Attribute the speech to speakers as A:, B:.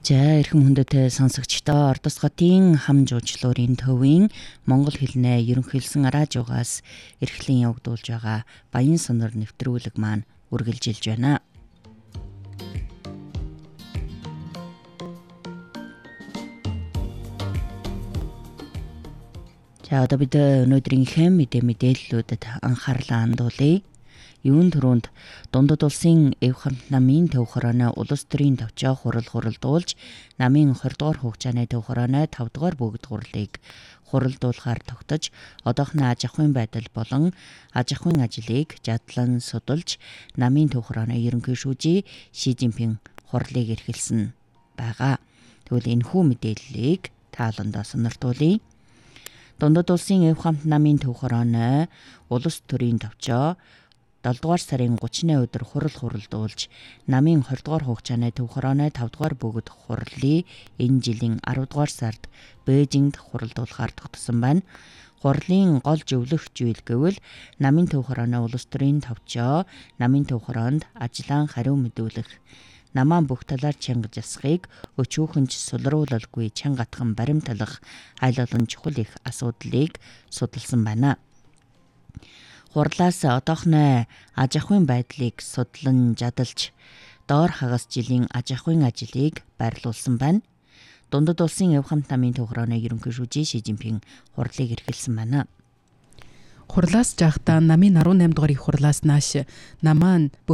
A: За эрхэм хүндэтэй сонсогчдоо Ордос хотын хам жуулчлалын төвийн монгол хэлнээ ерөнхийлсөн радиогоос эрхлэн явагдуулж байгаа Баян сонор нэвтрүүлэг маань үргэлжилж байна. За одоо бид өнөөдрийн хэм мэдээллүүдэд анхаарлаа хандуулъя. Юун төрөнд дундад улсын эв хамт намын төв хорооны улс төрийн төвчөө хуралдуулж намын 20 дугаар хугацааны төв хорооны 5 дугаар бүгд хурлыг хуралдуулахаар тогтож одоохны аж ахуйн байдал болон аж ахуйн ажлыг задлан судалж намын төв хорооны ерөнхий шүүжий Ши Жинпин хурлыг эрхэлсэн байгаа. Тэгвэл энэхүү мэдээллийг тааландаа сониртуулъя. Дундад улсын эв хамт намын төв хорооны улс төрийн төвчөө 7 дугаар сарын 30-ны өдөр хуралдуулж намын 20 дугаар хугацааны төв хорооны 5 дугаар бүгд хурлыг энэ жилийн 10 дугаар сард Бээжингд хуралдуулахаар тогтсон байна. Хурлын гол зөвлөх зүйл гэвэл намын төв хорооны улс төрийн төвчөө намын төв хороонд ажлаа хариу мэдүүлэх, намаа бүх талаар чанга засахыг өчүүхэнж сулруулалгүй чангатхан баримтлах аль олон чухал их асуудлыг судалсан байна. Хурлаас одоохны аж ахуйн байдлыг судлан жадалж доор хагас жилийн аж ахуйн ажлыг байрлуулсан байна. Дундад улсын эв хамт намын төв хорооны ерөнхий шүүжий Ши Жинпин хурлыг эрхэлсэн байна.
B: Хурлаас жаахтаа намын 18 дугаар их хурлаас нааш намаа